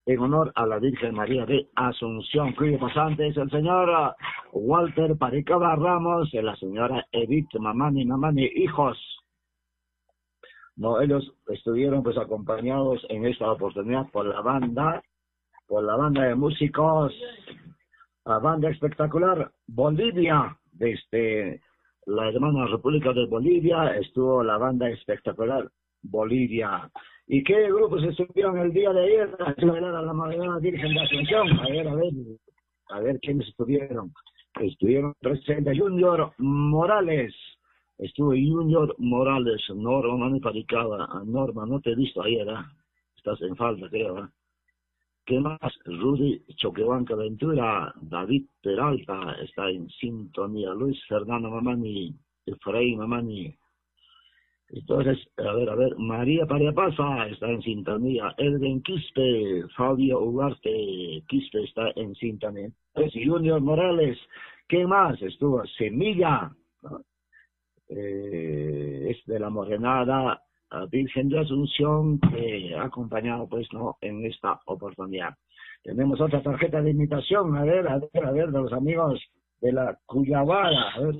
en honor a la Virgen María de Asunción, cuyo pasante es el señor Walter Paricaba Ramos y la señora Edith Mamani, hijos. No, ellos estuvieron pues acompañados en esta oportunidad por la banda de músicos, la banda espectacular Bolivia, desde la hermana República de Bolivia estuvo la banda espectacular Bolivia. ¿Y qué grupos estuvieron el día de ayer a la Madre Virgen de Asunción? A ver quiénes estuvieron. Estuvieron presentes Junior Morales. Estuvo Junior Morales, Norma Mani Paricaba. Norma, no te he visto ayer, ¿eh? Estás en falta, creo, ¿eh? ¿Qué más? Rudy Choquehuanca Ventura, David Peralta está en sintonía, Luis Fernando Mamani, Efraín Mamani. Entonces, a ver, María Pariapasa está en sintonía, Elden Quispe, Fabio Ugarte Quispe está en sintonía. Entonces, Junior Morales, ¿qué más? Estuvo Semilla, ¿no? Es de la Morenada Virgen de Asunción, que ha acompañado pues no en esta oportunidad. Tenemos otra tarjeta de invitación, a ver, de los amigos de la Cuyabara, a ver.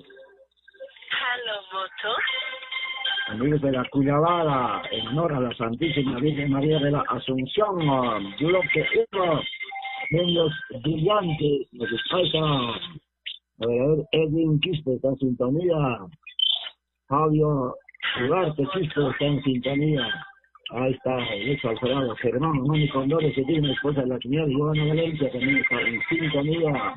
Amigos de la Cuyabara, en honor a la Santísima Virgen María de la Asunción, bloque 1, medios brillantes, nos expresa, a ver, Edwin Quispe está en sintonía, Fabio Ugarte Quispe está en sintonía, ahí está Luis Alfredo, Germán Mani Condores, y tiene esposa de la señora Giovanna Valencia, también está en sintonía.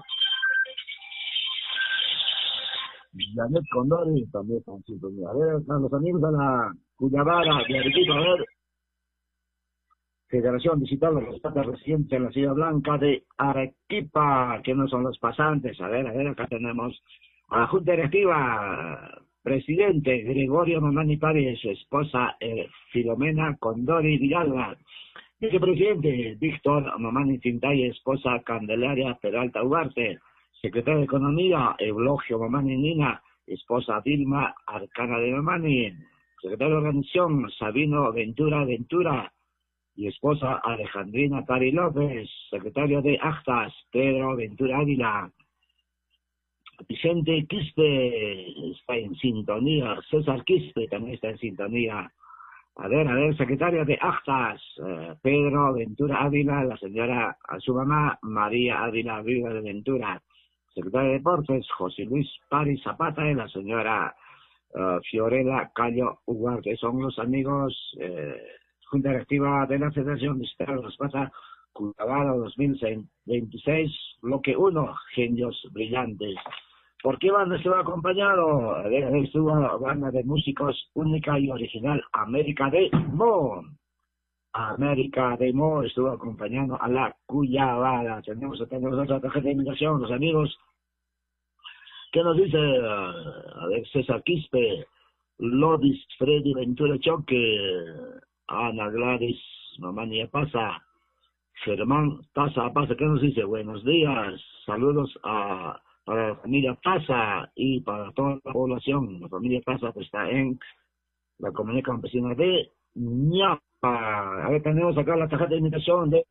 Janet Condori también está en sintonía. A ver, a los amigos de la Cuyabara, de Arequipa, a ver. Federación Digital de los Estados Residentes en la Ciudad Blanca de Arequipa, que no son los pasantes. A ver, acá tenemos a la Junta Directiva, presidente Gregorio Mamani Párez, su esposa Filomena Condori Villalba, vicepresidente Víctor Mamani Tintay, esposa Candelaria Peralta Ugarte, secretario de Economía Eulogio Mamani Nina, esposa Vilma Arcana de Mamani, secretario de Organización Sabino Ventura y esposa Alejandrina Tari López, secretario de Actas Pedro Ventura Ávila, Vicente Quispe está en sintonía, César Quispe también está en sintonía. A ver, secretario de Actas, Pedro Ventura Ávila, la señora, a su mamá, María Ávila Viva de Ventura. Secretario de Deportes, José Luis Pari Zapata, y la señora Fiorella Cayo Ugarte. Son los amigos, Junta Directiva de la Federación Digital de los Pata, Cuyabara 2026, bloque 1, Genios Brillantes. ¿Por qué banda estuvo acompañado? A ver, estuvo la banda de músicos única y original, América de Mo. América de Mo estuvo acompañando a la Cuyabara. Tenemos otra tarjeta de invitación, los amigos. ¿Qué nos dice? A ver, César Quispe, Lodis Freddy Ventura Choque, Ana Gladys Mamani Pasa, Germán Pasa, ¿qué nos dice? Buenos días, saludos para la familia Pasa y para toda la población. La familia Pasa pues está en la comunidad campesina de Ñapa. A ver, tenemos acá la tarjeta de invitación de,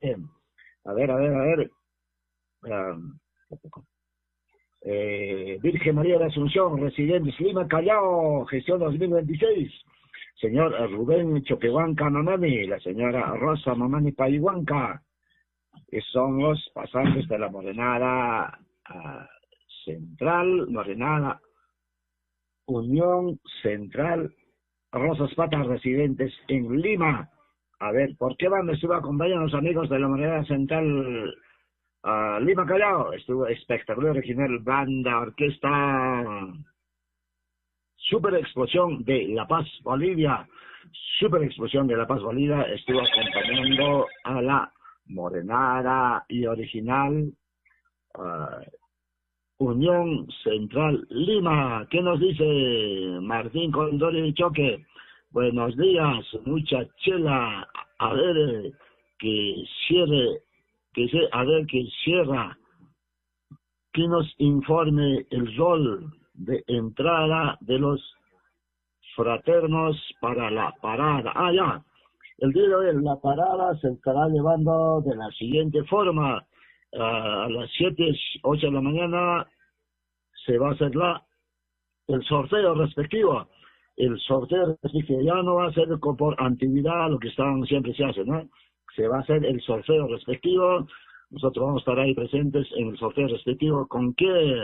Virgen María de Asunción, residentes Lima, Callao, gestión 2026. Señor Rubén Choquehuanca Mamani, la señora Rosa Mamani Paihuanca, que son los pasantes de la Morenada Central, Morenada Unión Central, Rosas Patas, residentes en Lima. A ver, ¿por qué banda estuvo acompañando a los amigos de la Morenada Central Lima Callao? Estuvo espectacular, original banda, orquesta Super Explosión de La Paz, Bolivia. Super Explosión de La Paz, Bolivia estuvo acompañando a la Morenada y original Unión Central Lima. ¿Qué nos dice Martín Condori Choque? Buenos días, mucha chela. A ver, que cierra, que nos informe el rol de entrada de los fraternos para la parada. Ya. El día de hoy la parada se estará llevando de la siguiente forma. A las 7, 8 de la mañana se va a hacer el sorteo respectivo. El sorteo respectivo ya no va a ser por antigüedad, lo que siempre se hace, ¿no? Se va a hacer el sorteo respectivo. Nosotros vamos a estar ahí presentes en el sorteo respectivo. ¿Con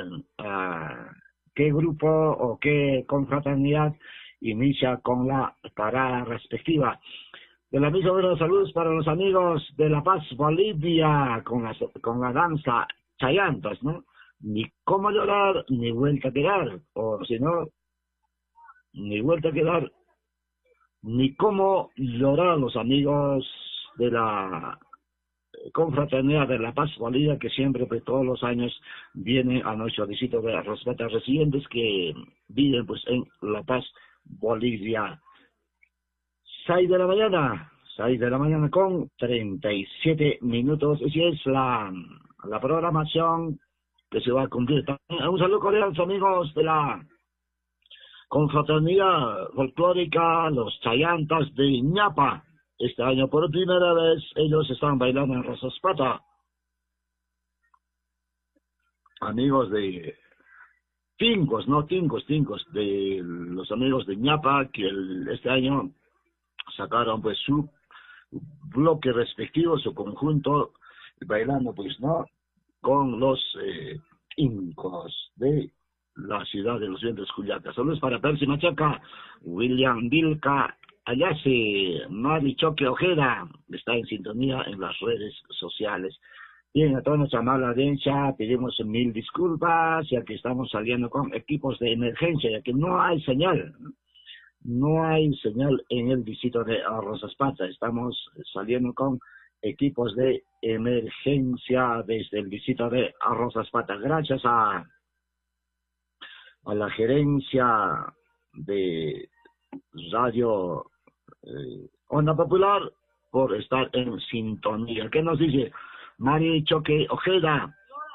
qué grupo o qué confraternidad inicia con la parada respectiva? De la misma manera, saludos para los amigos de La Paz, Bolivia, con la danza Chayantas, ¿no? Ni cómo llorar, ni vuelta a quedar, o si no, ni vuelta a quedar, ni cómo llorar, los amigos de la confraternidad de La Paz, Bolivia, que siempre, pues, todos los años vienen a nuestro distrito de respeto a residentes que viven, pues, en La Paz, Bolivia. 6 de la mañana con 37 minutos. Esa es la programación que se va a cumplir. Un saludo cordial a los amigos de la confraternidad folclórica, los Chayantas de Ñapa. Este año por primera vez ellos están bailando en Rosaspata. Amigos de Tincos, de los amigos de Ñapa, que este año sacaron, pues, su bloque respectivo, su conjunto, bailando, pues, ¿no?, con los incos de la ciudad de Los Vientos, Juliaca. Saludos para Percy Machaca, William Vilca, Ayase, Mari Choque Ojeda, está en sintonía en las redes sociales. Bien, a toda nuestra mala audiencia pedimos mil disculpas, ya que estamos saliendo con equipos de emergencia, ya que no hay señal. No hay señal en el distrito de Rosaspata. Estamos saliendo con equipos de emergencia desde el distrito de Rosaspata. Gracias a la gerencia de Radio Onda Popular por estar en sintonía. ¿Qué nos dice Mari Choque Ojeda?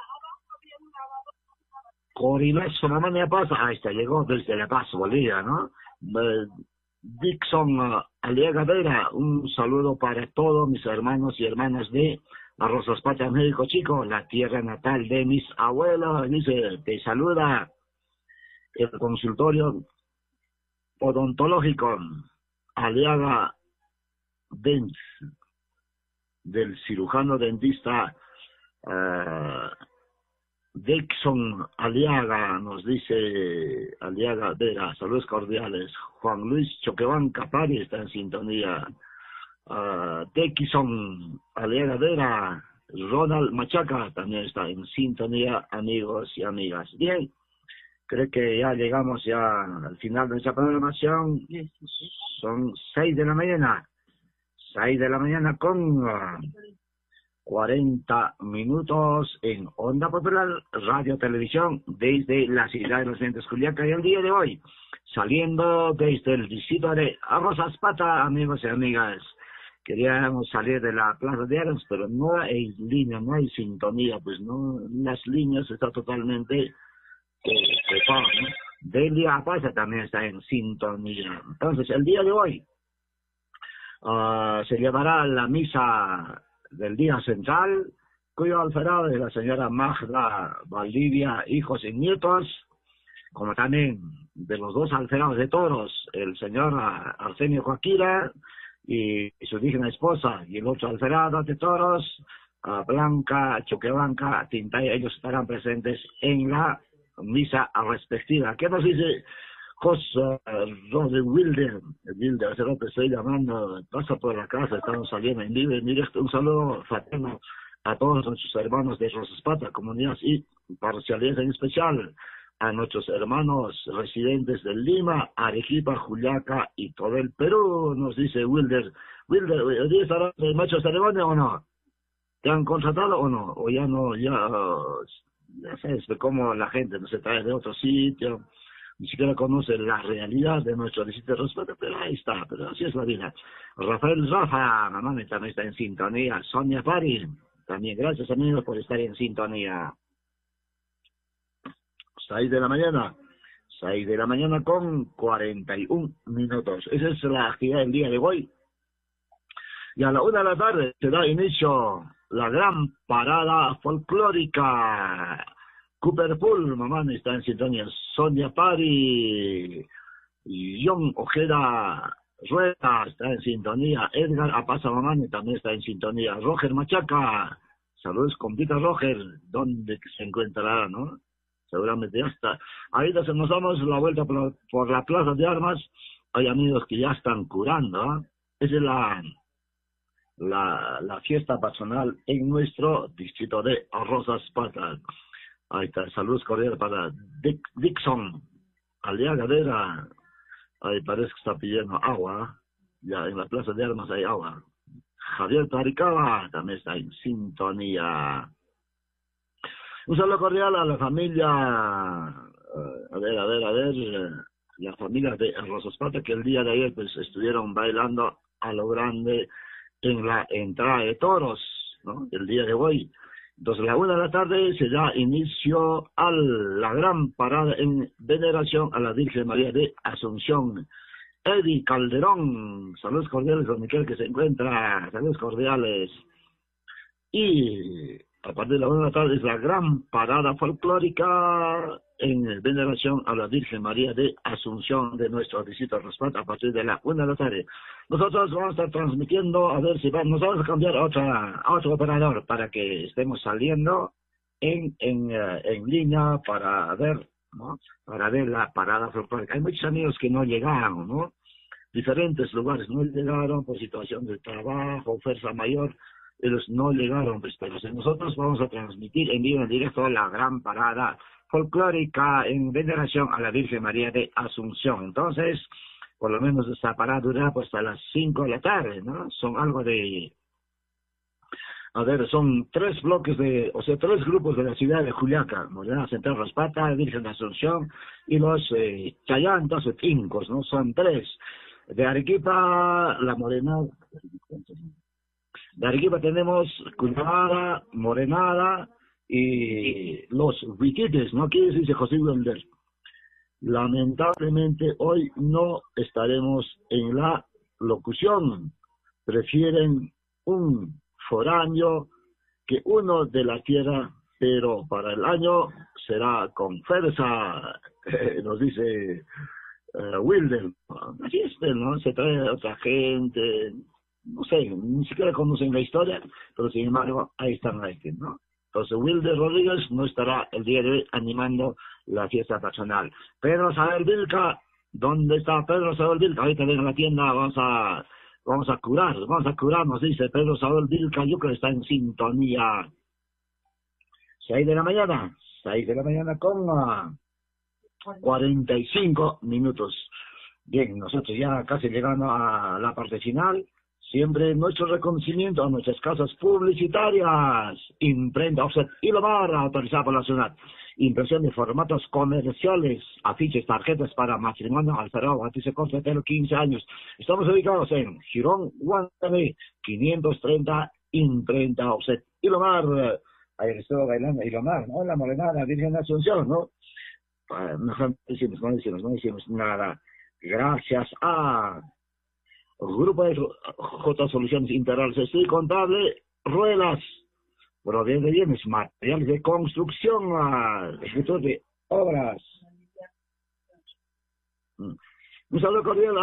Corilazo, mamá me pasa. Ahí está, llegó desde La Paz, Bolivia, ¿no? Dixon Aliaga Vera, un saludo para todos mis hermanos y hermanas de Rosaspata, México Chico, la tierra natal de mis abuelos. Dice, te saluda el consultorio odontológico Aliaga Dents, del cirujano dentista Dixon Aliaga, nos dice Aliaga Vera, saludos cordiales. Juan Luis Choquebanca Pari está en sintonía. Dixon Aliaga Vera, Ronald Machaca también está en sintonía, amigos y amigas. Bien, creo que ya llegamos ya al final de nuestra programación. Son 6 de la mañana. 6 de la mañana con 40 minutos en Onda Popular, Radio Televisión, desde la ciudad de Los Vientos, Juliaca. Y el día de hoy, saliendo desde el distrito de Rosaspata, amigos y amigas, queríamos salir de la Plaza de Armas, pero no hay línea, no hay sintonía, pues no, las líneas están totalmente copadas, ¿no? Delia Pasa también está en sintonía. Entonces, el día de hoy se llevará la misa del día central, cuyo alfarado es la señora Magda Valdivia, hijos y nietos, como también de los dos alferados de toros, el señor Arsenio Joaquira y su digna esposa, y el otro alferado de toros, Blanca Choquebanca Tintaya. Ellos estarán presentes en la misa respectiva. ¿Qué nos dice José Wilder? Hace rato estoy llamando, pasa por la casa, estamos saliendo en vivo, en directo. Un saludo fraterno a todos nuestros hermanos de Rosaspata, comunidades y parcialidades, en especial a nuestros hermanos residentes de Lima, Arequipa, Juliaca y todo el Perú, nos dice Wilder. Wilder, ¿hoy día estará el macho de ceremonia o no? ¿Te han contratado o no? O ya no, ya sabes cómo la gente no se trae de otro sitio, ni siquiera conoce la realidad de nuestro distrito de Rosaspata, pero ahí está, pero así es la vida. Rafael Rafa, mamá también está en sintonía. Sonia Pari, también gracias, amigos, por estar en sintonía. 6 de la mañana, 6 de la mañana con 41 minutos. Esa es la actividad del día de hoy. Y a la 1 de la tarde se da inicio la gran parada folclórica. Cooper Pool, mamá, está en sintonía. Sonia Pari, John Ojeda Rueda está en sintonía. Edgar Apasa Mamani también está en sintonía. Roger Machaca, saludos compita Roger, ¿dónde se encontrará, no? Seguramente ya está. Ahí nos damos la vuelta por la Plaza de Armas. Hay amigos que ya están curando, ¿eh? Esa es la fiesta patronal en nuestro distrito de Rosas Patas. Ahí está, saludos cordiales para Dixon Aliagadera. Ahí parece que está pidiendo agua. Ya en la Plaza de Armas hay agua. Javier Taricaba también está en sintonía. Un saludo cordial a la familia, la familia de Rosaspata, que el día de ayer pues estuvieron bailando a lo grande en la entrada de toros, ¿no? El día de hoy. Entonces, a la 1 de la tarde se da inicio a la gran parada en veneración a la Virgen María de Asunción. Eddie Calderón, saludos cordiales, don Miquel, que se encuentra, saludos cordiales. Y a partir de la 1 de la tarde es la gran parada folclórica en veneración a la Virgen María de Asunción de nuestro distrito de Raspat a partir de la 1 de la tarde. Nosotros vamos a estar transmitiendo, a ver si nos vamos a cambiar a otro operador para que estemos saliendo en línea para ver, ¿no? Para ver la parada folclórica. Hay muchos amigos que no llegaron, ¿no? Diferentes lugares no llegaron por situación de trabajo, fuerza mayor. Ellos no llegaron, pues, pero nosotros vamos a transmitir en vivo, en directo, la gran parada folclórica en veneración a la Virgen María de Asunción. Entonces, por lo menos esta parada durará pues hasta las 5 de la tarde, ¿no? Son algo de... A ver, son 3 bloques o sea, 3 grupos de la ciudad de Juliaca, Morena Central Raspata, Virgen de Asunción y los Chayantas o Tincos, ¿no? Son 3. De Arequipa, la Morena... De Arequipa tenemos Cunabada, Morenada y los Huiquites, ¿no? ¿Qué dice José Wilder? Lamentablemente hoy no estaremos en la locución. Prefieren un foráneo que uno de la tierra, pero para el año será con fuerza, nos dice Wilder. Así es, ¿no? Se trae otra gente... No sé, ni siquiera conocen la historia, pero sin embargo, ahí están, ¿no? Entonces, Wilder Rodríguez no estará el día de hoy animando la fiesta patronal. Pedro Saúl Vilca, ¿dónde está Pedro Saúl Vilca? Ahorita ven a la tienda, vamos a curar, nos dice Pedro Saúl Vilca, yo creo que está en sintonía. 6 de la mañana con 45 minutos. Bien, nosotros ya casi llegando a la parte final. Siempre nuestro reconocimiento a nuestras casas publicitarias. Imprenta Offset y Lomar, autorizada por la ciudad. Impresión de formatos comerciales, afiches, tarjetas para matrimonio, alfarero, bautizo, cortetero, 15 años. Estamos ubicados en Girón, Guantánamo, 530, Imprenta Offset y Lomar. Ayer estuvo bailando y Lomar, ¿no? La Morenada, Virgen de Asunción, ¿no? Mejor no decimos nada. Gracias a... Grupo de J Soluciones Integrales, estudio contable, ruedas, proviene de bienes, materiales de construcción, escritor de obras. Un saludo cordial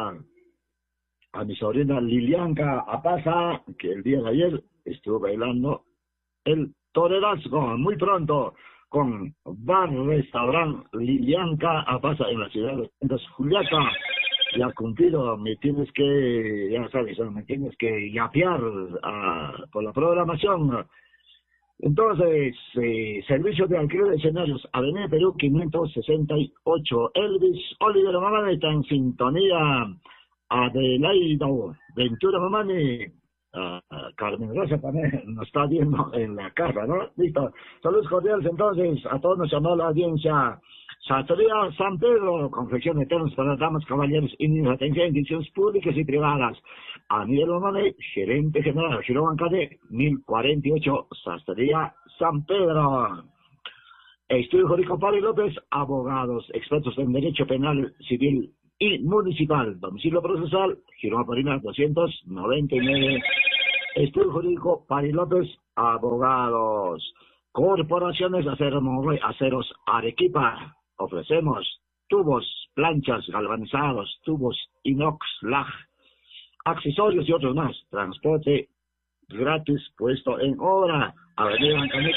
a mi sobrina Lilianca Apasa, que el día de ayer estuvo bailando el torerazgo, muy pronto, con Bar Restaurant Lilianca Apasa en la ciudad de Juliaca. Ya cumplido, me tienes que yapear por la programación. Entonces, servicio de alquiler de escenarios, Avenida Perú 568, Elvis Oliver Mamani está en sintonía, Adelaida Ventura Mamani, Carmen Rosa también nos está viendo en la casa, ¿no? Listo, saludos cordiales entonces a todos nos llamó la audiencia. Sartoría San Pedro, confección de ternos para damas, caballeros y niños, atención, instituciones públicas y privadas. A Miguel Mamani, gerente general, Giro Bancade, 1048, Sartoría San Pedro. Estudio Jorico Pari López, abogados, expertos en derecho penal, civil y municipal. Domicilio procesal, Girón Apolinar 299. Estudio jurídico, Pari López, abogados. Corporaciones Aceros Monroy, Aceros Arequipa. Ofrecemos tubos, planchas, galvanizados, tubos inox, lag, accesorios y otros más. Transporte gratis, puesto en obra. Avenida Ancaní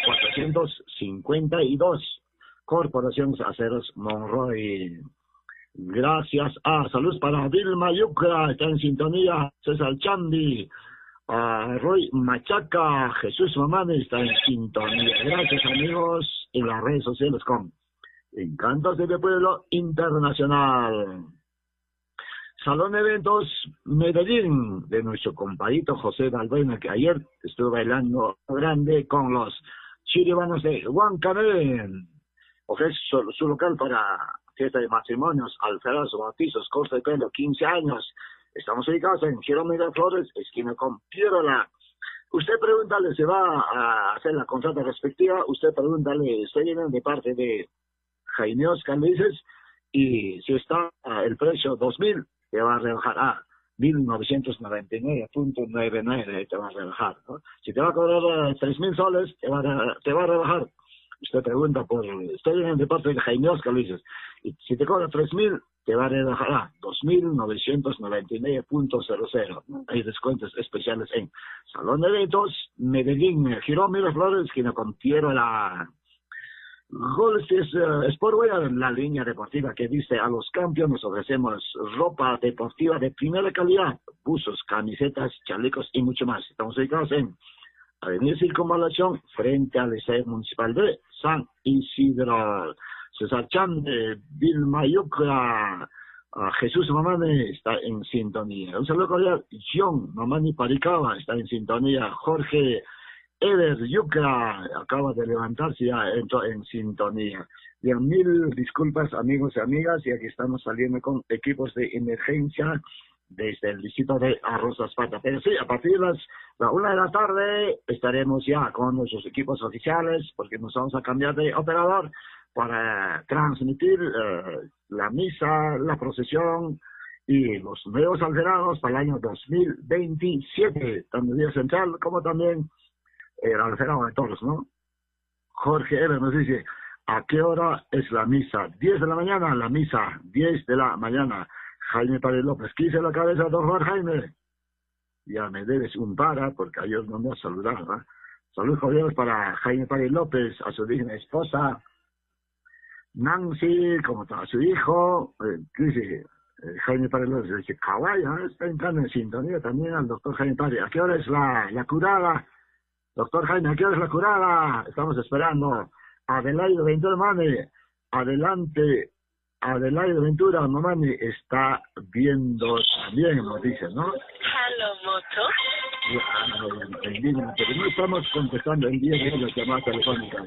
452. Corporaciones Aceros Monroy. Gracias a Salud para Vilma Yucra, está en sintonía. César Chambi, Roy Machaca, Jesús Mamani está en sintonía. Gracias, amigos, en las redes sociales con Encantos del Pueblo Internacional. Salón de Eventos Medellín, de nuestro compadrito José Valbuena, que ayer estuvo bailando grande con los chiribanos de Huancané. Ofrece su local para fiesta de matrimonios, alferados, bautizos, corte de pelo, 15 años. Estamos ubicados en Girón Miraflores, esquina con Piérola. Usted pregúntale, se va a hacer la contrata respectiva, usted pregúntale, estoy viene de parte de Jaime Oscar, le dices, y si está el precio 2.000, te va a rebajar a 1.999.99, te va a rebajar, ¿no? Si te va a cobrar 3.000 soles, te va a rebajar. Usted pregunta por, estoy viene de parte de Jaime Oscar, le dices, y si te cobra 3.000, te va a rebajar a 2.999.00. Hay descuentos especiales en Salón de Eventos Medellín, Girón Miraflores, esquina con Piérola. Golfes Sportwear, la línea deportiva que dice a los campeones. Ofrecemos ropa deportiva de primera calidad, buzos, camisetas, chalecos y mucho más. Estamos ubicados en Avenida Circunvalación, frente al Liceo Municipal de San Isidro. César Chan, Vilma Yucra, Jesús Mamani está en sintonía. Un saludo cordial. John Mamani Paricaba está en sintonía. Jorge Eder Yucra acaba de levantarse, ya entró en sintonía. Bien, mil disculpas, amigos y amigas, y aquí estamos saliendo con equipos de emergencia desde el distrito de Arroz Zapata. Pero sí, a partir de la 1 de la tarde estaremos ya con nuestros equipos oficiales, porque nos vamos a cambiar de operador para transmitir la misa, la procesión y los nuevos alterados para el año 2027, tanto el día central como también el alterado de todos, ¿no? Jorge R. nos dice, ¿a qué hora es la misa? 10 de la mañana, la misa, 10 de la mañana. Jaime Párez López, quise la cabeza, don Juan Jaime. Ya me debes un para, porque ayer no me has saludado, ¿no? Saludos cordiales para Jaime Párez López, a su digna esposa, Nancy, como a su hijo, dice Jaime Párez López, dice, kawaii, ¿no? Está entrando en sintonía también al doctor Jaime Párez. ¿A qué hora es la curada? Doctor Jaime, ¿a qué hora es la curada? Estamos esperando. Adelaide Ventura Mamani, adelante. Adelaide Ventura Mamani está viendo también, nos dice, ¿no? Hello, Moto. Pero no estamos contestando en 10 de las llamadas telefónicas.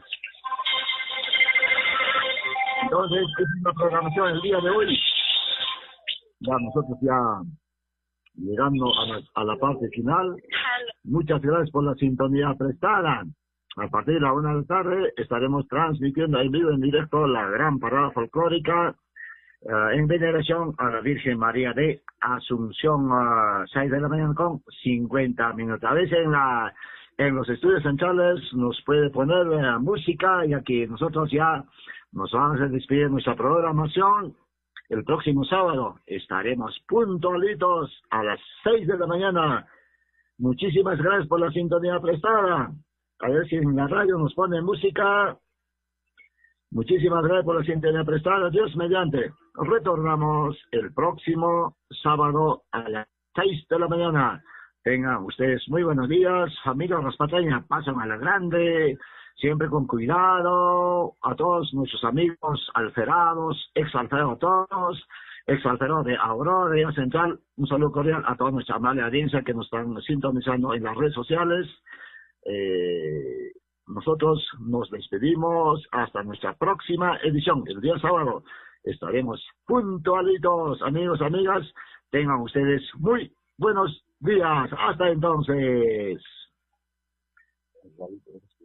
Entonces, es una programación el día de hoy. Ya nosotros ya llegando a la parte final. Muchas gracias por la sintonía prestada. A partir de la 1 de la tarde estaremos transmitiendo en vivo, en directo, la gran parada folclórica en veneración a la Virgen María de Asunción, 6 de la mañana con 50 minutos. A veces en los estudios centrales nos puede poner música, y aquí nosotros ya nos vamos a despedir de nuestra programación. El próximo sábado estaremos puntualitos a las 6 de la mañana. Muchísimas gracias por la sintonía prestada. A ver si en la radio nos pone música. Muchísimas gracias por la sintonía prestada. Dios mediante. Retornamos el próximo sábado a las 6 de la mañana. Tengan ustedes muy buenos días. Familia Raspateña, pasen a la grande. Siempre con cuidado. A todos nuestros amigos alferados, exalferados a todos. Exalferados de Aurora, de Central. Un saludo cordial a toda nuestra amable audiencia que nos están sintonizando en las redes sociales. Nosotros nos despedimos hasta nuestra próxima edición. El día sábado estaremos puntualitos, amigos, amigas. Tengan ustedes muy buenos días. Hasta entonces.